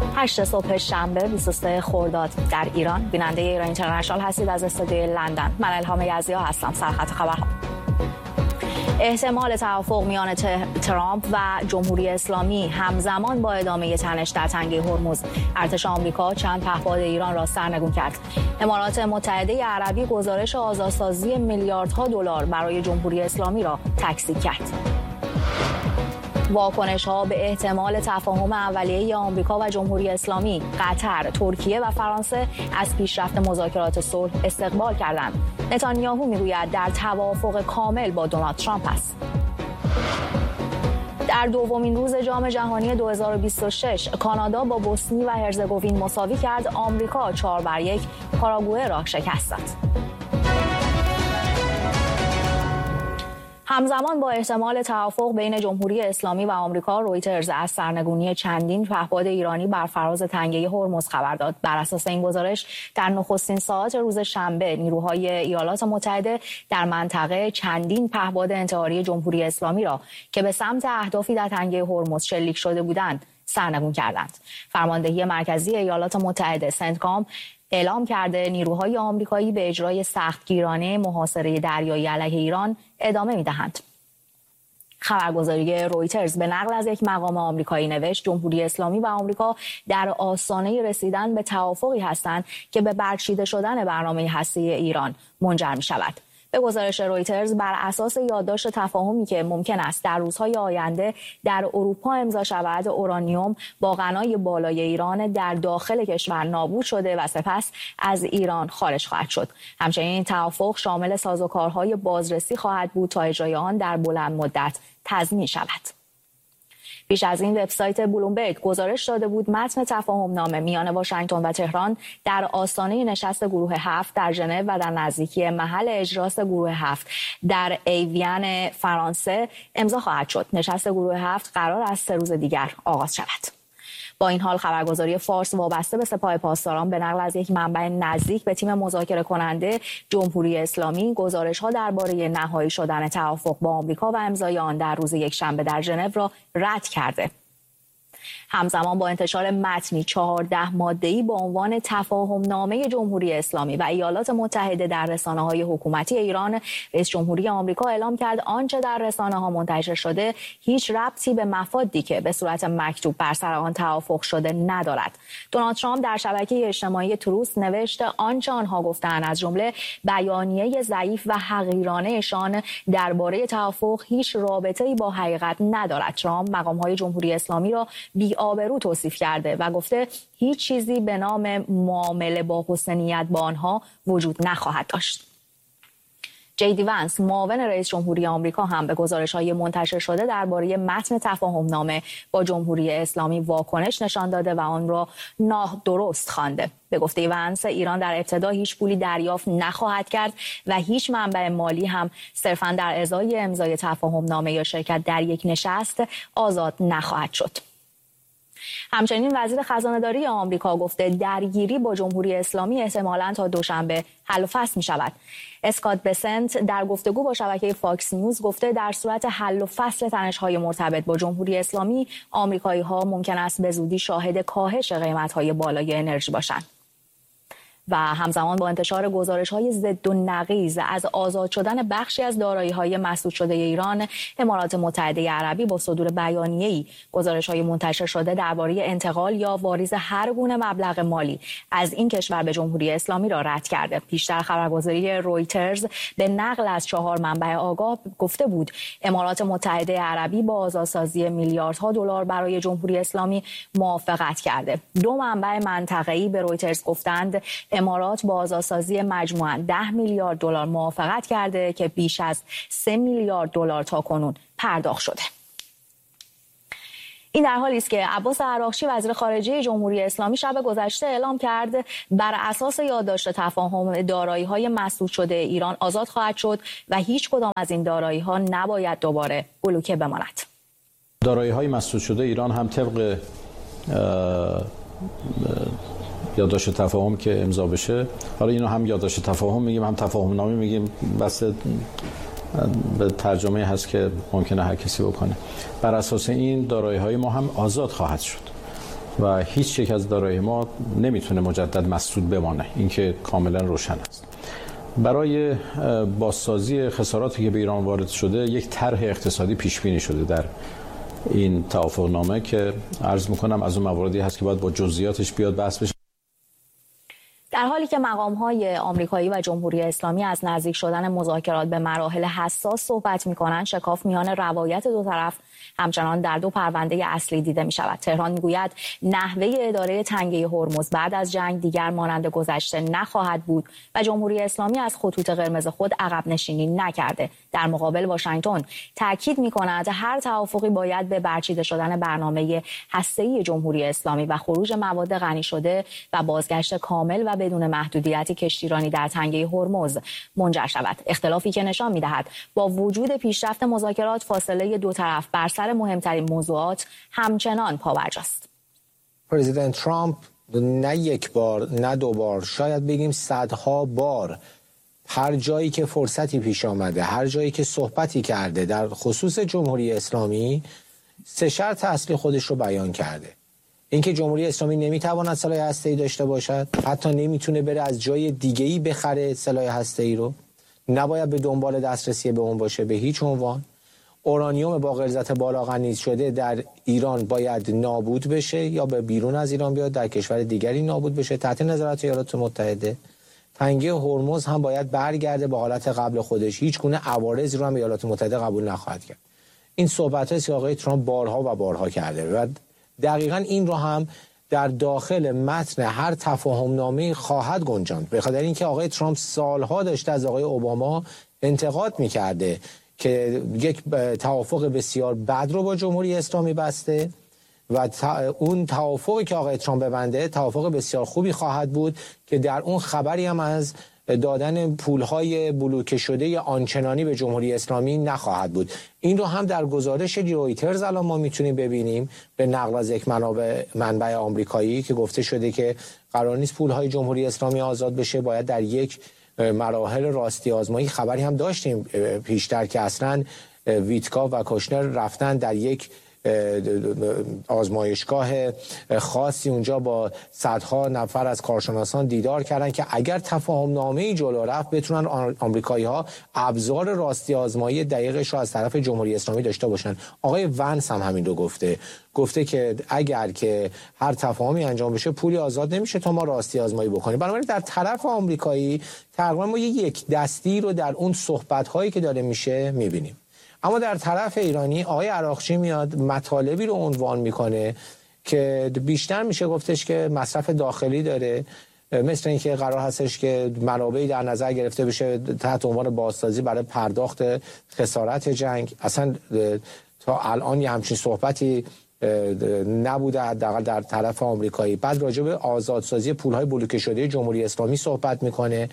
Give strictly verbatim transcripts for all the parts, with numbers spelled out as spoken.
هشت صبح شنبه بیست و سه خرداد در ایران. بیننده ایران اینترنشنال هستید از استودیوی لندن. من الهام یزدی هستم. سرخط خبرها: احتمال توافق میان ترامپ و جمهوری اسلامی همزمان با ادامه تنش در تنگه هرمز. ارتش آمریکا چند پهپاد ایران را سرنگون کرد. امارات متحده عربی گزارش آزادسازی میلیاردها دلار برای جمهوری اسلامی را تکذیب کرد. واکنش‌ها به احتمال تفاهم اولیه آمریکا و جمهوری اسلامی. قطر، ترکیه و فرانسه از پیشرفت مذاکرات صلح استقبال کردند. نتانیاهو میگوید در توافق کامل با دونالد ترامپ است. در دومین روز جام جهانی دو هزار و بیست و شش کانادا با بوسنی و هرزگوین مساوی کرد. آمریکا چهار بر یک پاراگوئه را شکست داد. همزمان با احتمال توافق بین جمهوری اسلامی و آمریکا، رویترز از سرنگونی چندین پهپاد ایرانی بر فراز تنگه هرمز خبر داد. بر اساس این گزارش در نخستین ساعات روز شنبه نیروهای ایالات متحده در منطقه چندین پهپاد انتحاری جمهوری اسلامی را که به سمت اهدافی در تنگه هرمز شلیک شده بودند سرنگون کردند. فرماندهی مرکزی ایالات متحده سنتکام اعلام کرده نیروهای آمریکایی به اجرای سختگیرانه محاصره دریایی علیه ایران ادامه می‌دهند. خبرگزاری رویترز به نقل از یک مقام آمریکایی نوشت جمهوری اسلامی و آمریکا در آستانه رسیدن به توافقی هستند که به برچیده شدن برنامه هسته‌ای ایران منجر می‌شود. به گزارش رویترز بر اساس یادداشت تفاهمی که ممکن است در روزهای آینده در اروپا امضا شود، اورانیوم با غنای بالای ایران در داخل کشور نابود شده و سپس از ایران خارج خواهد شد. همچنین این توافق شامل سازوکارهای بازرسی خواهد بود تا اجرای آن در بلند مدت تضمین شود. پیش از این وبسایت بلومبرگ گزارش داده بود متن تفاهم نامه میان واشنگتن و تهران در آستانه نشست گروه هفت در ژنو و در نزدیکی محل اجراست گروه هفت در ایوین فرانسه امضا خواهد شد. نشست گروه هفت قرار است سه روز دیگر آغاز شود. با این حال خبرگزاری فارس وابسته به سپاه پاسداران به نقل از یک منبع نزدیک به تیم مذاکره کننده جمهوری اسلامی گزارش‌ها درباره نهایی شدن توافق با آمریکا و امضای آن در روز یکشنبه در ژنو را رد کرده. همزمان با انتشار متنی چهارده ماده‌ای با عنوان تفاهم نامه جمهوری اسلامی و ایالات متحده در رسانه‌های حکومتی ایران، رئیس جمهوری آمریکا اعلام کرد آنچه در رسانه‌ها منتشر شده هیچ ربطی به مفادی که به صورت مکتوب بر سر آن توافق شده ندارد. دونالد ترامپ در شبکه اجتماعی تروس نوشت آنچه آنها گفتند از جمله بیانیه ضعیف و حقیرانه‌شان درباره توافق هیچ رابطه‌ای با حقیقت ندارد. ترامپ مقام‌های جمهوری اسلامی را بی آبرو توصیف کرده و گفته هیچ چیزی به نام معامله با حسن نیت با آنها وجود نخواهد داشت. جی دی ونس معاون رئیس جمهوری آمریکا هم به گزارش‌های منتشر شده درباره متن تفاهم نامه با جمهوری اسلامی واکنش نشان داده و آن را نادرست خوانده. به گفته ونس ایران در ابتدا هیچ پولی دریافت نخواهد کرد و هیچ منبع مالی هم صرفاً در ازای امضای تفاهم نامه یا شرکت در یک نشست آزاد نخواهد شد. همچنین وزیر خزانه‌داری آمریکا گفته درگیری با جمهوری اسلامی احتمالاً تا دوشنبه حل و فصل می شود. اسکات بسنت در گفتگو با شبکه فاکس نیوز گفته در صورت حل و فصل تنش‌های مرتبط با جمهوری اسلامی، آمریکایی‌ها ممکن است به زودی شاهد کاهش قیمت‌های بالای انرژی باشند. و همزمان با انتشار گزارش‌های ضد و نقیض از آزاد شدن بخشی از دارایی‌های مسدود شده ایران، امارات متحده عربی با صدور بیانیه‌ای گزارش‌های منتشر شده درباره انتقال یا واریز هر گونه مبلغ مالی از این کشور به جمهوری اسلامی را رد کرده. پیشتر خبرگزاری رویترز به نقل از چهار منبع آگاه گفته بود امارات متحده عربی با آزادسازی میلیاردها دلار برای جمهوری اسلامی موافقت کرده. دو منبع منطقه‌ای به رویترز گفتند امارات با آزادسازی مجموعاً ده میلیارد دلار موافقت کرده که بیش از سه میلیارد دلار تاکنون پرداخت شده. این در حالی است که عباس عراقچی وزیر خارجه جمهوری اسلامی شب گذشته اعلام کرد بر اساس یادداشت تفاهم دارایی‌های مسدود شده ایران آزاد خواهد شد و هیچ کدام از این دارایی‌ها نباید دوباره بلوکه بماند. دارایی‌های مسدود شده ایران هم طبق یادداشت تفاهم که امضا بشه، حالا اینو هم یادداشت تفاهم میگیم هم تفاهم نامه میگیم، بس به ترجمه هست که ممکنه هر کسی بکنه. بر اساس این دارایی‌های ما هم آزاد خواهد شد و هیچ یک از دارایی ما نمیتونه مجدد مسدود بمانه، این که کاملا روشن است. برای بازسازی خساراتی که به ایران وارد شده یک طرح اقتصادی پیش بینی شده در این توافقنامه که عرض میکنم از اون مواردی هست که باید با جزئیاتش بیاد بحث بشه. در حالی که مقام‌های آمریکایی و جمهوری اسلامی از نزدیک شدن مذاکرات به مراحل حساس صحبت می‌کنند، شکاف میان روایت دو طرف همچنان در دو پرونده اصلی دیده می‌شود. تهران می‌گوید نحوه اداره تنگه هرمز بعد از جنگ دیگر مانند گذشته نخواهد بود و جمهوری اسلامی از خطوط قرمز خود عقب نشینی نکرده. در مقابل واشنگتن تاکید می‌کند هر توافقی باید به برچیده شدن برنامه هسته‌ای جمهوری اسلامی و خروج مواد غنی شده و بازگشت کامل و بدون محدودیت کشتیرانی در تنگه هرمز منجر شود. اختلافی که نشان می‌دهد با وجود پیشرفت مذاکرات فاصله دو طرف بر سر مهمترین موضوعات همچنان پابرجاست. پرزیدنت ترامپ نه یک بار نه دو بار، شاید بگیم صدها بار، هر جایی که فرصتی پیش آمده، هر جایی که صحبتی کرده در خصوص جمهوری اسلامی، سه شرط اصلی خودش رو بیان کرده. اینکه جمهوری اسلامی نمیتواند سلاح هسته‌ای داشته باشد، حتی نمیتونه بره از جای دیگه‌ای بخره سلاح هسته‌ای رو، نباید به دنبال دسترسی به اون باشه به هیچ عنوان. اورانیوم با غلظت بالا غنی شده در ایران باید نابود بشه یا به بیرون از ایران بیاد در کشور دیگری نابود بشه تحت نظارت ایالات متحده. تنگه هرمز هم باید برگرده به حالت قبل خودش، هیچ گونه عوارضی رو هم ایالات متحده قبول نخواهد کرد. این صحبت‌هایی که آقای ترامپ بارها و بارها کرده و دقیقاً این رو هم در داخل متن هر تفاهم نامه خواهد گنجاند، به خاطر اینکه آقای ترامپ سالها داشته از آقای اوباما انتقاد می‌کرده که یک توافق بسیار بد رو با جمهوری اسلامی بسته و اون توافقی که آقای ترامپ ببنده توافق بسیار خوبی خواهد بود که در اون خبری هم از دادن پولهای بلوکه شده آنچنانی به جمهوری اسلامی نخواهد بود. این رو هم در گزارش رویترز الان ما میتونیم ببینیم به نقل از یک منابع منبع آمریکایی که گفته شده که قرار نیست پولهای جمهوری اسلامی آزاد بشه، باید در یک مراحل راستی آزمایی. خبری هم داشتیم پیشتر که اصلا ویتکا و کوشنر رفتن در یک آزمایشگاه خاصی اونجا با صدها نفر از کارشناسان دیدار کردن که اگر تفاهم نامه‌ای جلو رفت بتونن آمریکایی‌ها ابزار راستی آزمایی دقیقش رو از طرف جمهوری اسلامی داشته باشن. آقای ونس هم همین رو گفته گفته که اگر که هر تفاهمی انجام بشه پولی آزاد نمیشه تا ما راستی آزمایی بکنیم. بنابراین در طرف آمریکایی تقریبا ما یک دستی رو در اون صحبت‌هایی که داره میشه می‌بینیم. اما در طرف ایرانی آقای عراقچی میاد مطالبی رو عنوان میکنه که بیشتر میشه گفتش که مصرف داخلی داره، مثل اینکه قرار هستش که منابعی در نظر گرفته بشه تحت عنوان بازسازی برای پرداخت خسارت جنگ. اصلا تا الان یه همچین صحبتی نبوده حداقل در طرف آمریکایی. بعد راجع به آزادسازی پولهای بلوکه شده جمهوری اسلامی صحبت میکنه.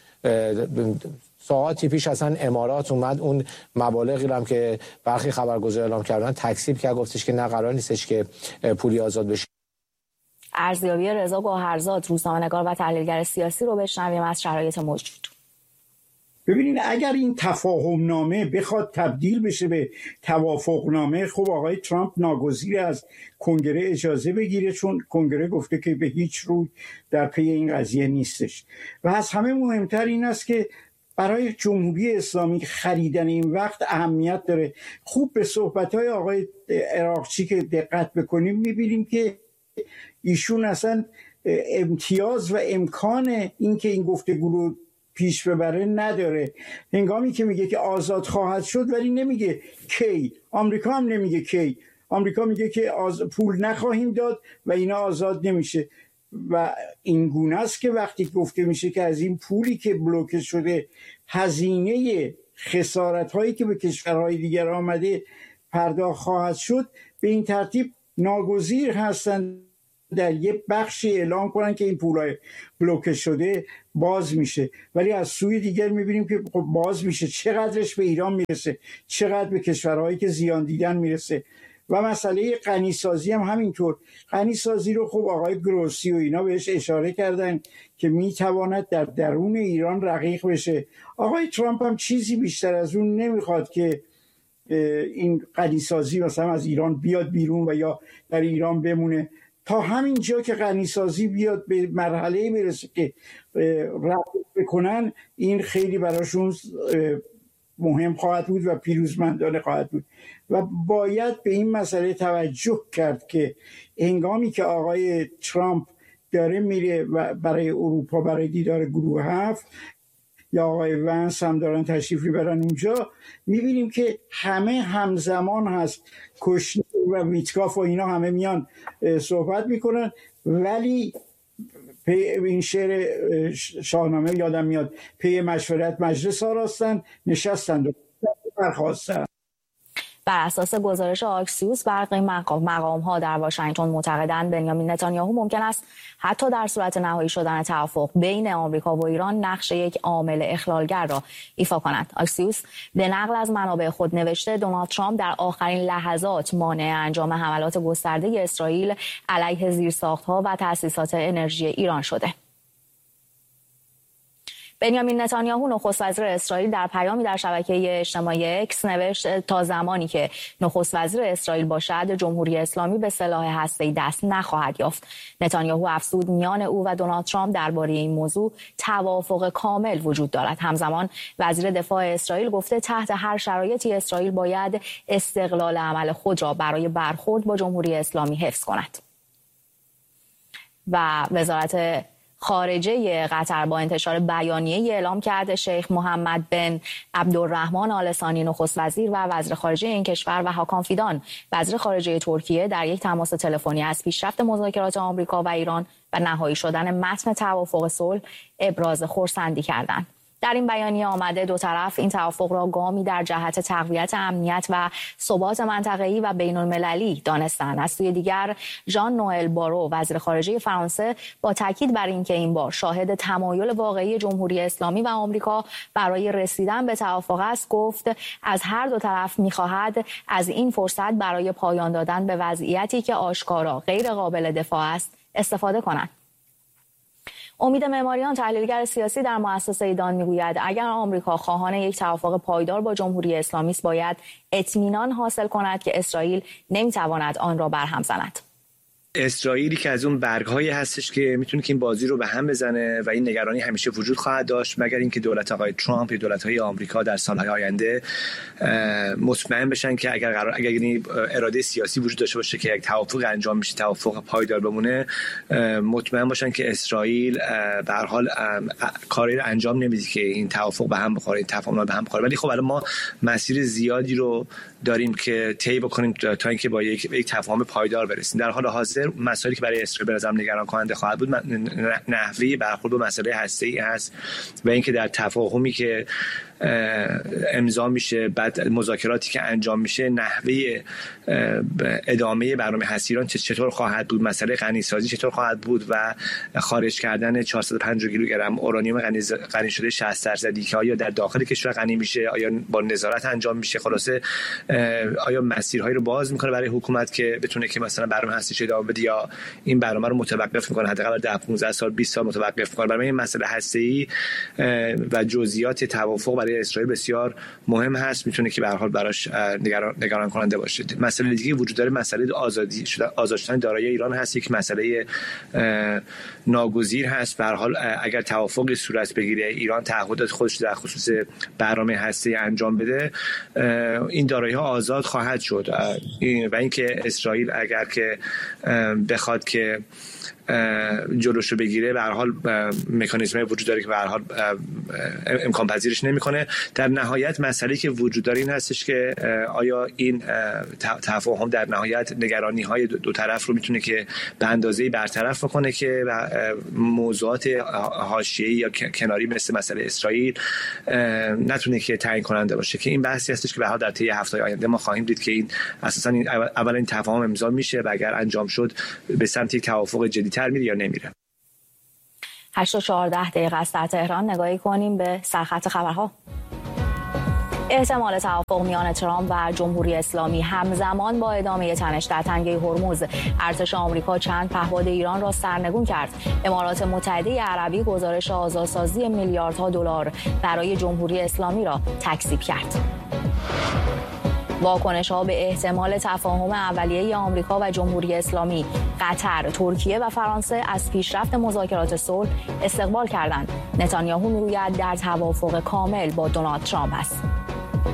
ساعتی پیش اصلا امارات اومد اون مبالغی هم که برخی خبرگزار اعلام کردن تکذیب کرد، گفتش که نه قرار نیستش که پولی آزاد بشه. ارزیابی رضا گوهرزاد، روزنامه‌نگار و تحلیلگر سیاسی رو بشنویم از شرایط موجود. ببینید اگر این تفاهم نامه بخواد تبدیل بشه به توافق نامه، خب آقای ترامپ ناگزیر از کنگره اجازه بگیره، چون کنگره گفته که به هیچ روی در پی این قضیه نیستش. و از همه مهمتر این است که برای جمهوری اسلامی خریدن این وقت اهمیت داره. خوب به صحبت‌های آقای عراقچی که دقت بکنیم می‌بینیم که ایشون اصلا امتیاز و امکان این که این گفتگو رو پیش ببره نداره. هنگامی که میگه که آزاد خواهد شد ولی نمیگه کی. آمریکا هم نمیگه کی. آمریکا میگه که آز... پول نخواهیم داد و اینا آزاد نمیشه. و این گونه است که وقتی گفته میشه که از این پولی که بلوکه شده هزینه خسارت هایی که به کشورهای دیگر آمده پرداخت خواهد شد، به این ترتیب ناگزیر هستند در یک بخشی اعلام کنن که این پولای بلوکه شده باز میشه، ولی از سوی دیگر میبینیم که باز میشه چقدرش به ایران میرسه، چقدر به کشورهایی که زیان دیدن میرسه. و مسئله غنیسازی هم همینطور. غنیسازی رو خب آقای گروسی و اینا بهش اشاره کردن که میتواند در درون ایران رقیق بشه. آقای ترامپ هم چیزی بیشتر از اون نمیخواد که این غنیسازی مثلا از ایران بیاد بیرون و یا در ایران بمونه. تا همین جا که غنیسازی بیاد به مرحله برسه که رفع بکنن، این خیلی براشون مهم خواهد بود و پیروزمندانه خواهد بود و باید به این مسئله توجه کرد که هنگامی که آقای ترامپ داره میره و برای اروپا برای دیدار گروه هفت یا آقای ونس هم دارن تشریف میبرن اونجا، میبینیم که همه همزمان هست، کشنر و ویتکاف و اینا همه میان صحبت میکنن، ولی پی این شعر شاهنامه یادم میاد، پی مشورت مجلس آراستن، نشستند و برخاستند. بر اساس گزارش آکسیوس برخی مقام ها در واشنگتن معتقدند بنیامین نتانیاهو ممکن است حتی در صورت نهایی شدن توافق بین آمریکا و ایران نقش یک عامل اخلالگر را ایفا کند. آکسیوس به نقل از منابع خود نوشته دونالد ترامپ در آخرین لحظات مانع انجام حملات گسترده اسرائیل علیه زیرساخت‌ها و تأسیسات انرژی ایران شده. بنیامین نتانیاهو نخست وزیر اسرائیل در پیامی در شبکه اجتماعی اکس نوشت تا زمانی که نخست وزیر اسرائیل باشد جمهوری اسلامی به سلاح هسته‌ای دست نخواهد یافت. نتانیاهو افزود میان او و دونالد ترامپ درباره این موضوع توافق کامل وجود دارد. همزمان وزیر دفاع اسرائیل گفته تحت هر شرایطی اسرائیل باید استقلال عمل خود را برای برخورد با جمهوری اسلامی حفظ کند. و وزارت خارجه قطر با انتشار بیانیه‌ای اعلام کرده شیخ محمد بن عبدالرحمن آل ثانی نخست وزیر و وزیر خارجه این کشور و هاکان فیدان وزیر خارجه ترکیه در یک تماس تلفنی از پیشرفت مذاکرات آمریکا و ایران و نهایی شدن متن توافق صلح ابراز خرسندی کردند. در این بیانیه آمده دو طرف این توافق را گامی در جهت تقویت امنیت و ثبات منطقه‌ای و بین‌المللی دانستند. از سوی دیگر ژان نوئل بارو وزیر خارجه فرانسه با تاکید بر اینکه این بار شاهد تمایل واقعی جمهوری اسلامی و آمریکا برای رسیدن به توافق است، گفت از هر دو طرف می‌خواهد از این فرصت برای پایان دادن به وضعیتی که آشکارا غیر قابل دفاع است استفاده کنند. امید معماریان تحلیلگر سیاسی در مؤسسه ایدان میگوید اگر آمریکا خواهان یک توافق پایدار با جمهوری اسلامی است باید اطمینان حاصل کند که اسرائیل نمیتواند آن را برهم زند. اسرائیلی که از اون برگ‌هایی هستش که میتونه که این بازی رو به هم بزنه و این نگرانی همیشه وجود خواهد داشت مگر اینکه دولت آقای ترامپ یا دولت‌های آمریکا در سال‌های آینده مطمئن بشن که اگر قرار اگر یعنی اراده سیاسی وجود داشته باشه که یک توافق انجام میشه، توافق پایدار بمونه، مطمئن باشن که اسرائیل به هر حال کاری رو انجام نمیده که این توافق به هم بخوره، این تفاهم به هم بخوره. ولی خب الان ما مسیر زیادی رو داریم که طی بکنیم تا اینکه با یک یک تفاهم پایدار برسیم. در حال حاضر مسائلی که برای اسرائیل به نظرم نگران کننده خواهد بود نحوه برخورد با مسئله هسته‌ای هست و اینکه در تفاهمی که امضا میشه بعد مذاکراتی که انجام میشه نحوه ادامه برنامه هسته ایران چطور خواهد بود، مسئله غنیسازی چطور خواهد بود و خارج کردن چهارصد و پنجاه کیلوگرم اورانیوم غنی شده شصت درصدی که آیا در داخل کشور غنی میشه، آیا با نظارت انجام میشه، خلاصه آیا مسیرهایی رو باز میکنه برای حکومت که بتونه که مثلا برنامه هسته‌ایش ادامه بده یا این برنامه رو متوقف میکنه، حداقل ده پانزده سال بیست سال متوقف میکنه. برای این مسئله هسته‌ای و جزئیات توافق برای اسرائیل بسیار مهم هست، میتونه که به هر حال براش نگران نگران کننده باشه. مسئله دیگه وجود داره، مسئله آزادی شدن آزاد شدن دارایی ایران هست، یک مسئله ناگزیر هست. به هر حال اگر توافقی صورت بگیره ایران تعهدات خودش در خصوص برنامه هسته‌ای انجام بده، این دارایی ها آزاد خواهد شد و اینکه اسرائیل اگر که بخواد که جلوشو بگیره به هر حال مکانیزمی وجود داره که به هر حال امکان پذیرش نمیکنه. در نهایت مسئله که وجود داره این هستش که آیا این تفاهم در نهایت نگرانی های دو طرف رو میتونه که به اندازه‌ای برطرف بکنه که موضوعات حاشیه‌ای یا کناری مثل مسئله اسرائیل نتونه که تعیین کننده باشه، که این بحثی هستش که به هر حال در طی هفته‌های آینده ما خواهیم دید که این اساساً اول این تفاهم امضا میشه و اگر انجام شد به سمت یک توافق جدی‌تر میره یا نمیره. هشت و چهارده دقیقه است در تهران. نگاهی کنیم به سرخط خبرها. احتمال توافق میان ترامپ و جمهوری اسلامی همزمان با ادامه تنش در تنگه هرمز. ارتش آمریکا چند پهپاد ایران را سرنگون کرد. امارات متحده عربی گزارش آزادسازی میلیاردها دلار برای جمهوری اسلامی را تکذیب کرد. واکنش‌ها به احتمال تفاهم اولیه آمریکا و جمهوری اسلامی، قطر، ترکیه و فرانسه از پیشرفت مذاکرات صلح استقبال کردند. نتانیاهو میگوید در توافق کامل با دونالد ترامپ است.